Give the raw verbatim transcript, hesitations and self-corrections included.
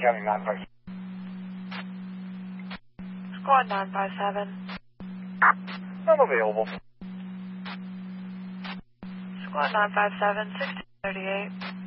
County nine five seven. Squad nine five seven. Unavailable. Squad nine five seven, sixteen thirty-eight.